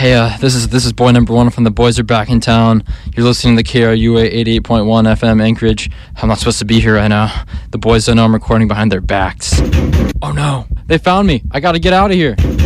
Hey, this is boy number one from The Boys Are Back in Town. You're listening to KRUA 88.1 FM Anchorage. I'm not supposed to be here right now. The boys don't know I'm recording behind their backs. Oh no, they found me. I gotta get out of here.